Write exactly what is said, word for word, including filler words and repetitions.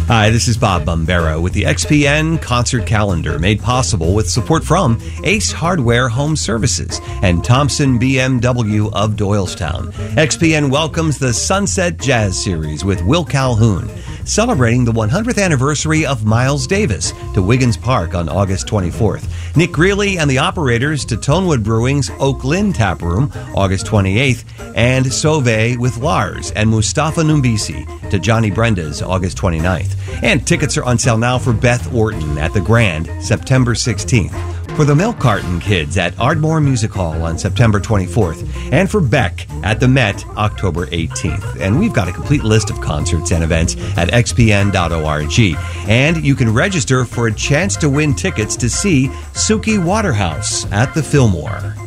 Hi, this is Bob Bombero with the X P N Concert Calendar, made possible with support from Ace Hardware Home Services and Thompson B M W of Doylestown. X P N welcomes the Sunset Jazz Series with Will Calhoun, celebrating the one hundredth anniversary of Miles Davis to Wiggins Park on August twenty-fourth. Nick Greeley and the Operators to Tonewood Brewing's Oak Lynn Tap Room, August twenty-eighth, and Sauvé with Lars and Mustafa Numbisi to Johnny Brenda's, August twenty-ninth. And tickets are on sale now for Beth Orton at the Grand, September sixteenth. For the Milk Carton Kids at Ardmore Music Hall on September twenty-fourth. And for Beck at the Met, October eighteenth. And we've got a complete list of concerts and events at x p n dot org. And you can register for a chance to win tickets to see Suki Waterhouse at the Fillmore.